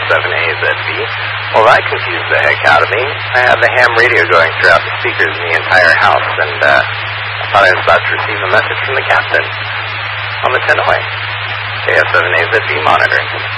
KS7AZB. Well, that confused the heck out of me. I had the ham radio going throughout the speakers in the entire house, and I thought I was about to receive a message from the captain on the 10-way. KS7AZB monitoring.